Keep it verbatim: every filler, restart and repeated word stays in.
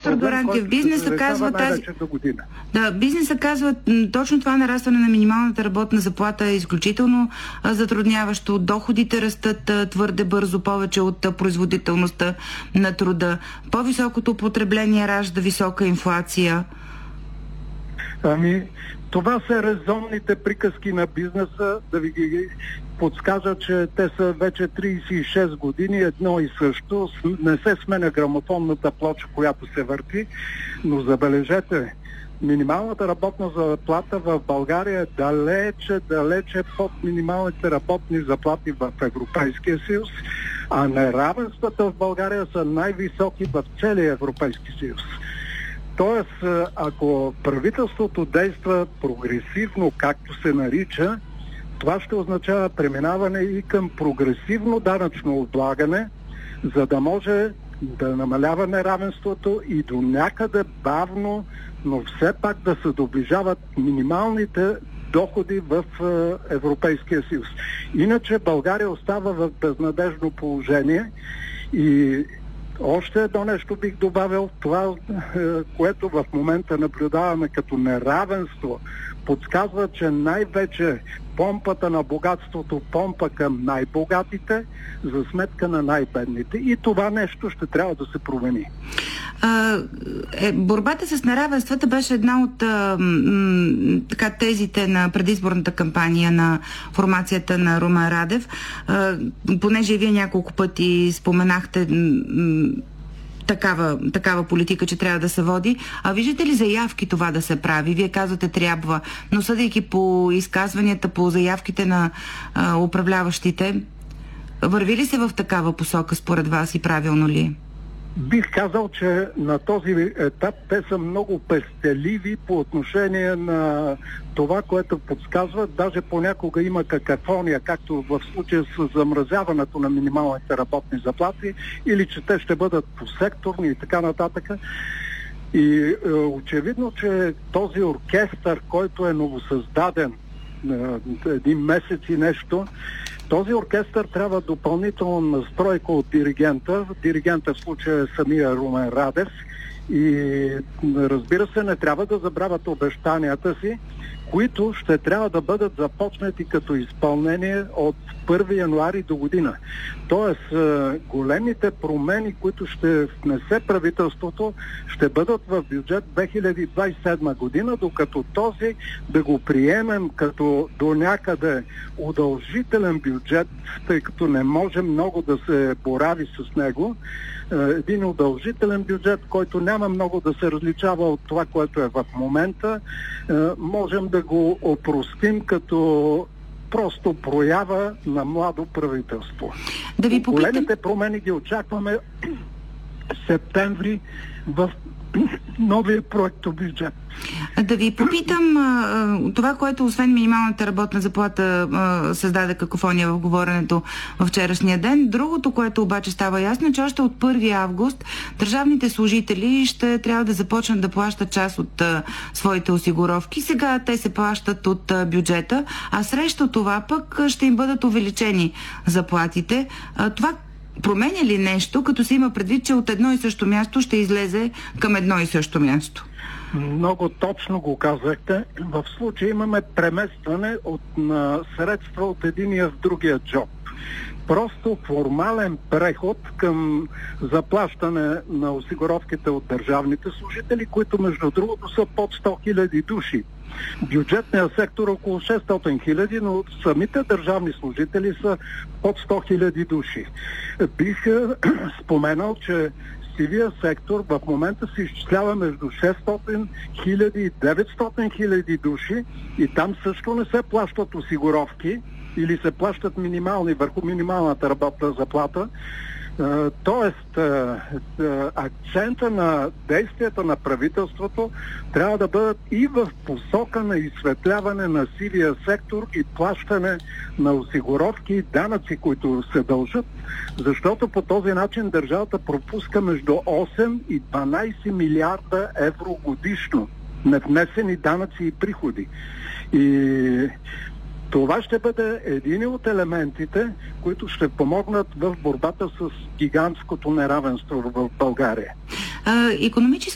Доктор Доранкев, бизнеса казва тази... Да, бизнеса казва точно това нарастване на минималната работна заплата е изключително затрудняващо. Доходите растат твърде бързо, повече от производителността на труда. По-високото потребление ражда висока инфлация. Ами, това са резонните приказки на бизнеса, да ви ги подскажа, че те са вече трийсет и шест години, едно и също. Не се сменя грамофонната плоча, която се върти, но забележете, минималната работна заплата в България е далече, далече под минималните работни заплати в Европейския съюз, а неравенствата в България са най-високи в целия Европейски съюз. Тоест, ако правителството действа прогресивно, както се нарича, това ще означава преминаване и към прогресивно данъчно облагане, за да може да намалява неравенството и до някъде бавно, но все пак да се доближават минималните доходи в Европейския съюз. Иначе България остава в безнадежно положение и още едно нещо бих добавил, това, което в момента наблюдаваме като неравенство, подсказва, че най-вече помпата на богатството помпа към най-богатите за сметка на най-бедните. И това нещо ще трябва да се промени. А, е, борбата с неравенствата беше една от а, м, така, тезите на предизборната кампания на формацията на Румен Радев. А, понеже и вие няколко пъти споменахте м, Такава, такава политика, че трябва да се води. А виждате ли заявки това да се прави? Вие казвате трябва, но съдейки по изказванията, по заявките на а, управляващите, върви ли се в такава посока според вас и правилно ли? Бих казал, че на този етап те са много пестеливи по отношение на това, което подсказват. Даже понякога има какафония, както в случая с замразяването на минималните работни заплати, или че те ще бъдат посекторни и така нататък. И е, очевидно, че този оркестър, който е новосъздаден е, един месец и нещо, този оркестър трябва допълнително настройка от диригента. Диригента в случая е самия Румен Радев. И разбира се, не трябва да забравят обещанията си, които ще трябва да бъдат започнати като изпълнение от първи януари до година. Тоест, големите промени, които ще внесе правителството, ще бъдат в бюджет две хиляди двадесет и седма година, докато този да го приемем като до някъде удължителен бюджет, тъй като не може много да се борави с него. Един удължителен бюджет, който няма много да се различава от това, което е в момента, можем да го опростим като просто проява на младо правителство. Да ви попитам... Големите промени ги очакваме в септември в новия проектобюджет. Да ви попитам, това, което освен минималната работна заплата създаде какофония в говоренето във вчерашния ден, другото, което обаче става ясно, е, че още от първи август държавните служители ще трябва да започнат да плащат част от своите осигуровки. Сега те се плащат от бюджета, а срещу това пък ще им бъдат увеличени заплатите. Това променя ли нещо, като се има предвид, че от едно и също място ще излезе към едно и също място? Много точно го казахте. В случая имаме преместване от, на средства от единия в другия джоб. Просто формален преход към заплащане на осигуровките от държавните служители, които между другото са под сто хиляди души. Бюджетният сектор е около шестстотин хиляди, но самите държавни служители са под сто хиляди души. Бих споменал, че сивия сектор в момента се изчислява между шестстотин хиляди и деветстотин хиляди души и там също не се плащат осигуровки или се плащат минимални върху минималната работна заплата. Тоест, акцента на действията на правителството трябва да бъдат и в посока на изсветляване на сивия сектор и плащане на осигуровки и данъци, които се дължат, защото по този начин държавата пропуска между осем и дванадесет милиарда евро годишно невнесени данъци и приходи. И това ще бъде един от елементите, които ще помогнат в борбата с гигантското неравенство в България. Икономически